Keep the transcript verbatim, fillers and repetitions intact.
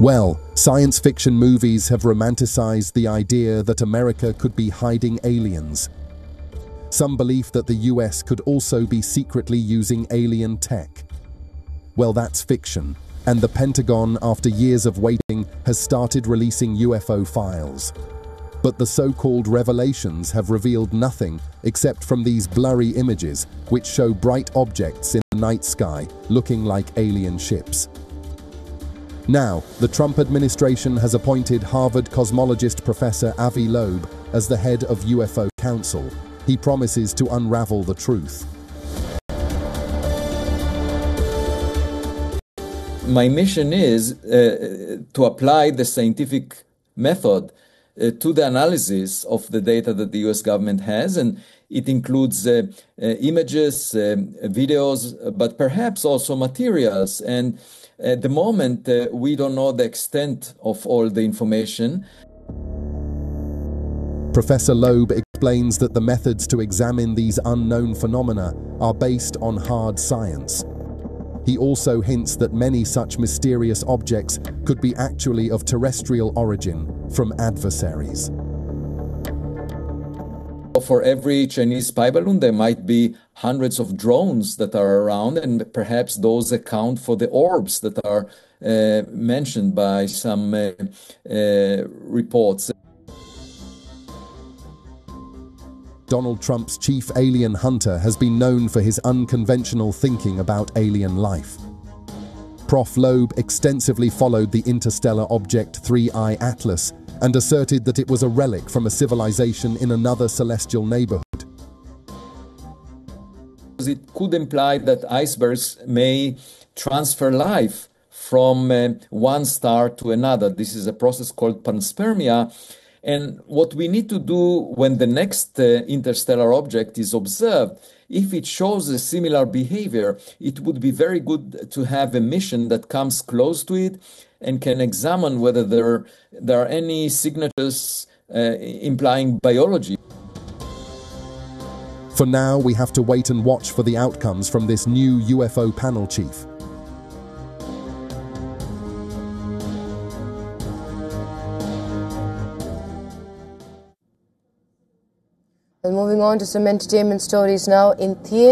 Well, science fiction movies have romanticized the idea that America could be hiding aliens. Some believe that the U S could also be secretly using alien tech. Well, that's fiction, and the Pentagon, after years of waiting, has started releasing U F O files. But the so-called revelations have revealed nothing except from these blurry images which show bright objects in the night sky looking like alien ships. Now, the Trump administration has appointed Harvard cosmologist Professor Avi Loeb as the head of U F O Council. He promises to unravel the truth. My mission is uh, to apply the scientific method uh, to the analysis of the data that the U S government has, and it includes uh, uh, images, um, videos, but perhaps also materials. And at the moment, uh, we don't know the extent of all the information. Professor Loeb explains that the methods to examine these unknown phenomena are based on hard science. He also hints that many such mysterious objects could be actually of terrestrial origin from adversaries. For every Chinese spy balloon, there might be hundreds of drones that are around, and perhaps those account for the orbs that are uh, mentioned by some uh, uh, reports. Donald Trump's chief alien hunter has been known for his unconventional thinking about alien life. Professor Loeb extensively followed the interstellar object three I Atlas and asserted that it was a relic from a civilization in another celestial neighborhood. It could imply that icebergs may transfer life from uh, one star to another. This is a process called panspermia. And what we need to do when the next uh, interstellar object is observed, if it shows a similar behavior, it would be very good to have a mission that comes close to it and can examine whether there, there are any signatures uh, implying biology. For now, we have to wait and watch for the outcomes from this new U F O panel chief. And moving on to some entertainment stories now. In theatre